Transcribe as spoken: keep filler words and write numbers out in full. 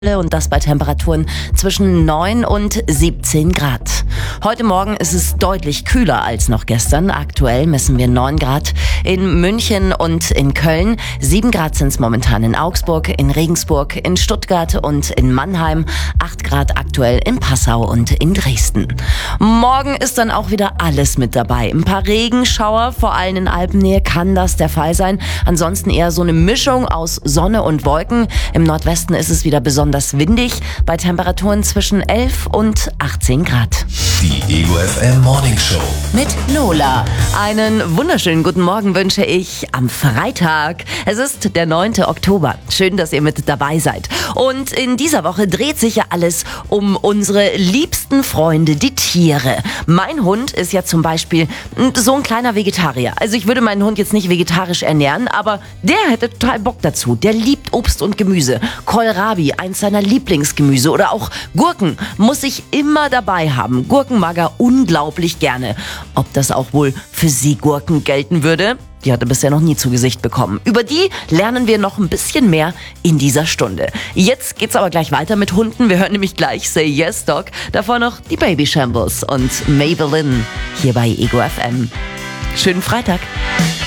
Und das bei Temperaturen zwischen neun und siebzehn Grad. Heute Morgen ist es deutlich kühler als noch gestern. Aktuell messen wir neun Grad in München und in Köln. sieben Grad sind es momentan in Augsburg, in Regensburg, in Stuttgart und in Mannheim. acht Grad aktuell in Passau und in Dresden. Morgen ist dann auch wieder alles mit dabei. Ein paar Regenschauer, vor allem in Alpennähe, kann das der Fall sein. Ansonsten eher so eine Mischung aus Sonne und Wolken. Im Nordwesten ist es wieder besonders windig, bei Temperaturen zwischen elf und achtzehn Grad. Die Ego F M Morning Show mit Lola. Einen wunderschönen guten Morgen wünsche ich am Freitag. Es ist der neunte Oktober. Schön, dass ihr mit dabei seid. Und in dieser Woche dreht sich ja alles um unsere liebsten Freunde, die Tiere. Mein Hund ist ja zum Beispiel so ein kleiner Vegetarier. Also ich würde meinen Hund jetzt nicht vegetarisch ernähren, aber der hätte total Bock dazu. Der liebt Obst und Gemüse. Kohlrabi, eins seiner Lieblingsgemüse, oder auch Gurken muss ich immer dabei haben. Gurken mag er unglaublich gerne. Ob das auch wohl für Sie Gurken gelten würde? Die hatte bisher noch nie zu Gesicht bekommen. Über die lernen wir noch ein bisschen mehr in dieser Stunde. Jetzt geht's aber gleich weiter mit Hunden. Wir hören nämlich gleich Say Yes Dog. Davor noch die Baby Shambles und Maybelline hier bei Ego F M. Schönen Freitag.